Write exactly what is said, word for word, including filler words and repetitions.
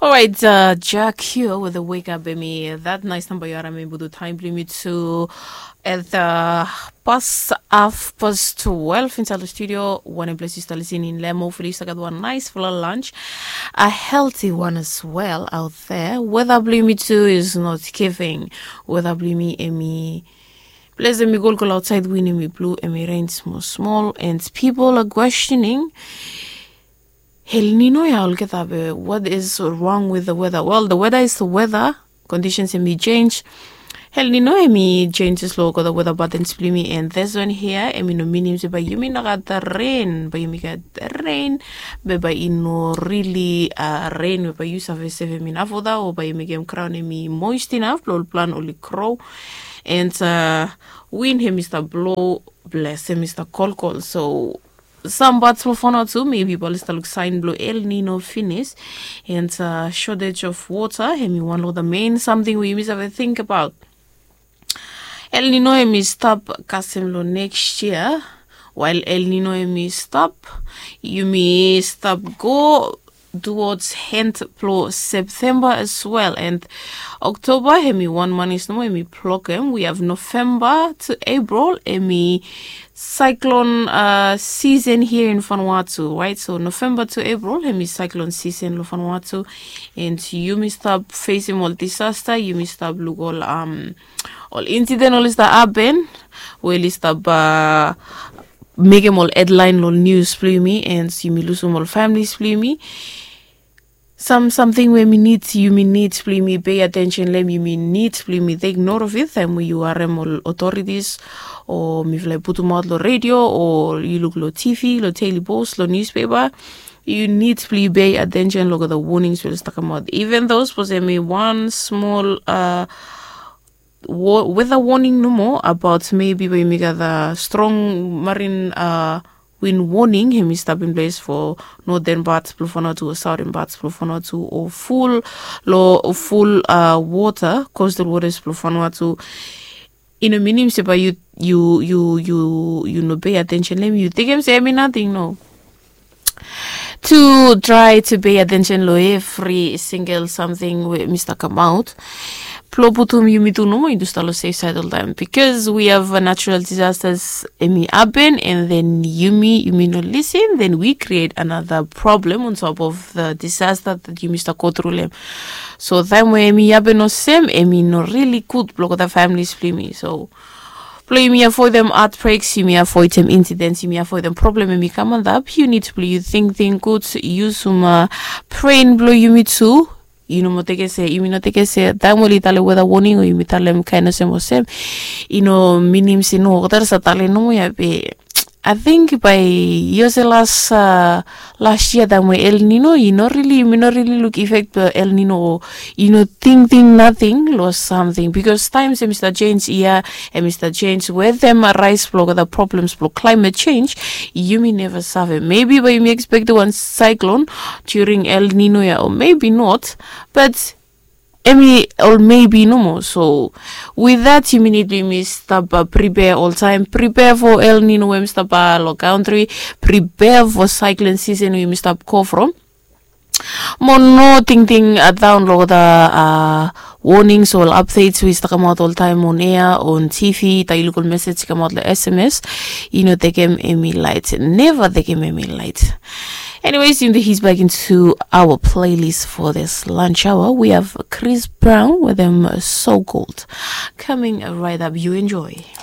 All right, uh, Jack here with the Wake Up Amy. That nice number you are able to time limit to at the past half past twelve inside the studio. One place you start listening in Lemo. Hopefully, you got one nice full of lunch, a healthy one as well out there. Weather blame too is not giving. Weather blame Amy. Please me go outside winning me blue and me rain small small and people are questioning. El Nino ya olketabe. What is wrong with the weather? Well, the weather is the weather. Conditions may change. El Nino emi changes logo the weather buttons me and this one here emi no meaning by you mean got the rain, but you make the rain, but by no really uh rain by you have a seven enough for that or by you make him crown emi moist enough, blow plan only crow and uh wind him Mister Blow bless him Mister Call Call so some bats will find out too. Maybe Ballista look sign blue El Nino finish and uh, shortage of water. Hemi one of the main something we must have to think about. El Nino hemi stop Casemlo next year. While El Nino hemi stop, you may stop go towards hand flow September as well and October hemi one month is no hemi plug him. We have November to April hemi cyclone uh season here in Vanuatu, right? So November to April hemi cyclone season in Vanuatu and you may stop facing all disaster, you may stop look all um all incident all is the happen well is the uh make them all headline all news play me and you may lose all families play me. Some something where me need you me need play me pay attention let me me need play me take note of it and you are all authorities or me like put them out the radio or you look lo T V, lo Daily Post, lo newspaper. You need to pay attention look at the warnings will stuck out. Even those was me one small uh Wa- weather warning no more about maybe we make the strong marine uh wind warning him is stop in place for northern parts Vanuatu or southern parts Vanuatu or full low or full uh water coastal waters Vanuatu. In a minimum say but you you you you you know pay attention let me you think him say me nothing no. To try to pay attention lo every single something with Mister Come out. Ploputum yumitu no industalo safe side all time because we have uh, natural disasters emi happen and then yumi yumi no listen then we create another problem on top of the disaster that you Mister go through them. So that way emi happen no same emi no really good block the families play me so play me avoid them outbreaks, you may avoid them incidents, you may avoid them problem emi come on up you need to play you think think good use some uh, praying blow yumi too. You know, mo take say, you know, take say, that will itale weather warning or you may tell them kind of same or same. You know, minim si no, there's a tale no ya be. I think by years last uh, last year that way El Nino, you know, really, you not really look effect uh, El Nino, you know, think think nothing lost something because times uh, Mister James here and Mister James where them arise block the problems block climate change, you may never suffer. Maybe but you may expect one cyclone during El Nino yeah, or maybe not, but. Emi or maybe no more. So with that you immediately me stop uh, prepare all time. Prepare for El Nino when stop uh, lo country. Prepare for cyclone season we stop call from. More no ting ting uh, down lo the uh warnings or updates we come out all time on air, on T V, the local message come out the S M S. You know they came Emi light. Never they came Emi light. Anyways, he's back into our playlist for this lunch hour. We have Chris Brown with them So Cold coming right up. You enjoy.